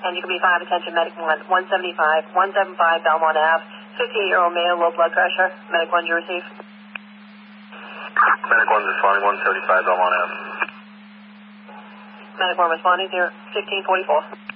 And you can be 5, attention, Medic 1, 175 Belmont Ave, 58-year-old male, low blood pressure. Medic 1, you receive? Medic 1's responding, 175 Belmont Ave. Medic 1 responding, 1544.